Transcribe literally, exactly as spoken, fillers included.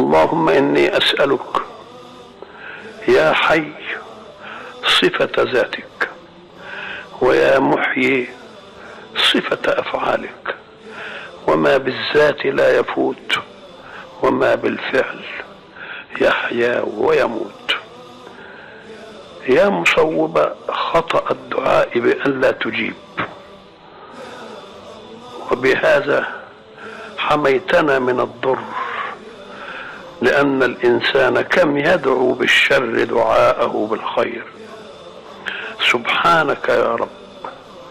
اللهم إني أسألك يا حي صفة ذاتك، ويا محيي صفة أفعالك، وما بالذات لا يفوت وما بالفعل يحيا ويموت. يا مصوب خطأ الدعاء بأن لا تجيب، وبهذا حميتنا من الضر، لأن الإنسان كم يدعو بالشر دعاءه بالخير. سبحانك يا رب